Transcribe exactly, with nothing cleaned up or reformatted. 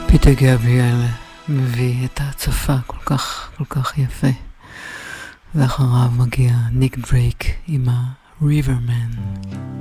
פיטר גבריאל מביא את ההצפה כל כך כל כך יפה, ואחריו מגיע ניק דרייק עם ה-Riverman.